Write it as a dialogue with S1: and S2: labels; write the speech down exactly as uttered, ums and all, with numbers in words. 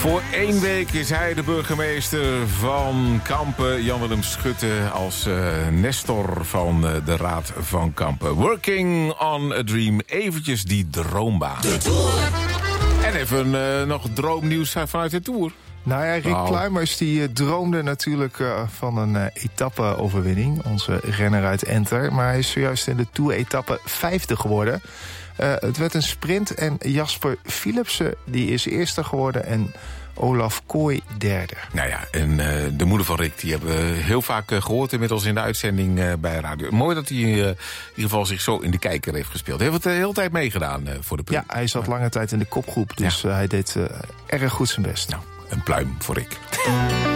S1: Voor één week is hij de burgemeester van Kampen. Jan-Willem Schutte als uh, Nestor van uh, de Raad van Kampen. Working on a dream. Eventjes die droombaan. De Tour. En even uh, nog droomnieuws vanuit de Tour.
S2: Nou ja, Rick
S1: nou.
S2: Pluimers die uh, droomde natuurlijk uh, van een uh, etappe-overwinning. Onze renner uit Enter. Maar hij is zojuist in de Tour-etappe vijfde geworden. Uh, het werd een sprint en Jasper Philipsen die is eerste geworden en Olaf Kooi derde.
S1: Nou ja, en uh, de moeder van Rick, die hebben we heel vaak uh, gehoord inmiddels in de uitzending uh, bij Radio. Mooi dat hij uh, in ieder geval zich zo in de kijker heeft gespeeld. Hij heeft het de hele tijd meegedaan uh, voor de punt.
S2: Ja, hij zat lange tijd in de kopgroep, dus ja. uh, hij deed uh, erg goed zijn best.
S1: Nou, een pluim voor Rick.